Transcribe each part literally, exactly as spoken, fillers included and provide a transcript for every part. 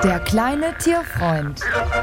Der kleine Tierfreund.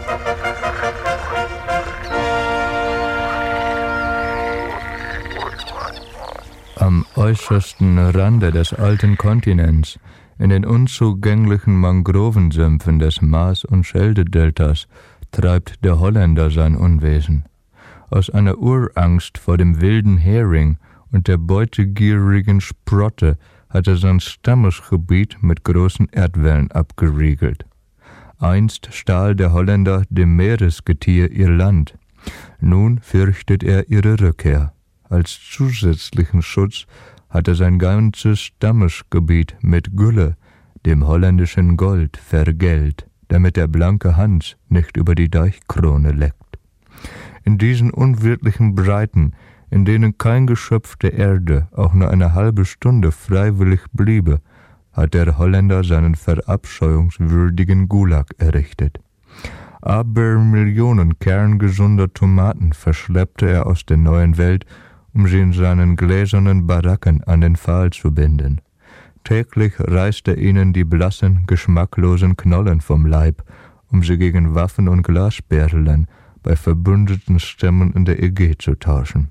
Am äußersten Rande des alten Kontinents, in den unzugänglichen Mangrovensümpfen des Maas- und Schelde-Deltas, treibt der Holländer sein Unwesen. Aus einer Urangst vor dem wilden Hering und der beutegierigen Sprotte hat er sein Stammesgebiet mit großen Erdwällen abgeriegelt. Einst stahl der Holländer dem Meeresgetier ihr Land. Nun fürchtet er ihre Rückkehr. Als zusätzlichen Schutz hat er sein ganzes Stammesgebiet mit Gülle, dem holländischen Gold, vergällt, damit der blanke Hans nicht über die Deichkrone leckt. In diesen unwirtlichen Breiten, in denen kein Geschöpf der Erde auch nur eine halbe Stunde freiwillig bliebe, hat der Holländer seinen verabscheuungswürdigen Gulag errichtet. Aber Millionen kerngesunder Tomaten verschleppte er aus der neuen Welt, um sie in seinen gläsernen Baracken an den Pfahl zu binden. Täglich reißt er ihnen die blassen, geschmacklosen Knollen vom Leib, um sie gegen Waffen und Glasperlen bei verbündeten Stämmen in der Ägäe zu tauschen.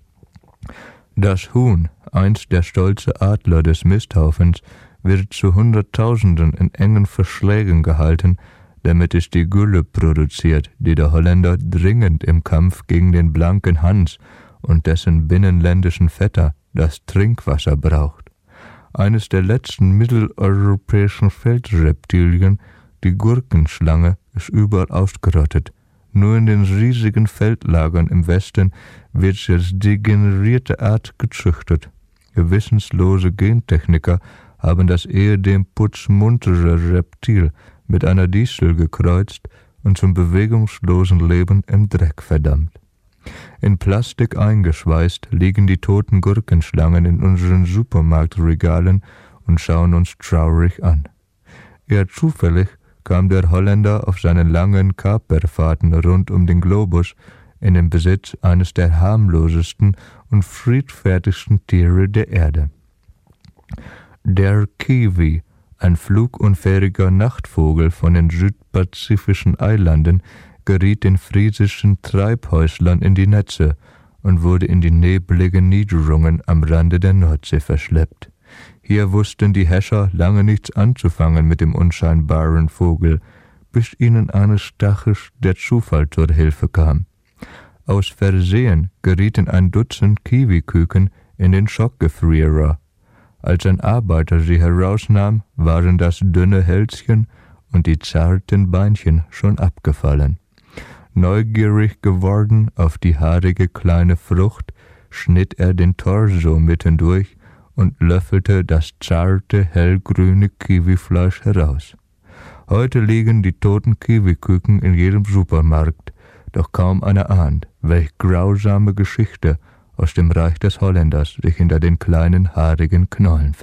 Das Huhn, einst der stolze Adler des Misthaufens, wird zu Hunderttausenden in engen Verschlägen gehalten, damit es die Gülle produziert, die der Holländer dringend im Kampf gegen den blanken Hans und dessen binnenländischen Vetter, das Trinkwasser, braucht. Eines der letzten mitteleuropäischen Feldreptilien, die Gurkenschlange, ist überall ausgerottet. Nur in den riesigen Feldlagern im Westen wird sie als degenerierte Art gezüchtet. Gewissenslose Gentechniker haben das ehedem putzmuntere Reptil mit einer Distel gekreuzt und zum bewegungslosen Leben im Dreck verdammt. In Plastik eingeschweißt liegen die toten Gurkenschlangen in unseren Supermarktregalen und schauen uns traurig an. Eher zufällig kam der Holländer auf seinen langen Kaperfahrten rund um den Globus in den Besitz eines der harmlosesten und friedfertigsten Tiere der Erde. Der Kiwi, ein flugunfähiger Nachtvogel von den südpazifischen Eilanden, geriet den friesischen Treibhäuslern in die Netze und wurde in die nebligen Niederungen am Rande der Nordsee verschleppt. Hier wussten die Häscher lange nichts anzufangen mit dem unscheinbaren Vogel, bis ihnen eines Tages der Zufall zur Hilfe kam. Aus Versehen gerieten ein Dutzend Kiwiküken in den Schockgefrierer. Als ein Arbeiter sie herausnahm, waren das dünne Hälschen und die zarten Beinchen schon abgefallen. Neugierig geworden auf die haarige kleine Frucht, schnitt er den Torso mittendurch und löffelte das zarte, hellgrüne Kiwifleisch heraus. Heute liegen die toten Kiwiküken in jedem Supermarkt, doch kaum einer ahnt, welch grausame Geschichte aus dem Reich des Holländers sich hinter den kleinen haarigen Knollen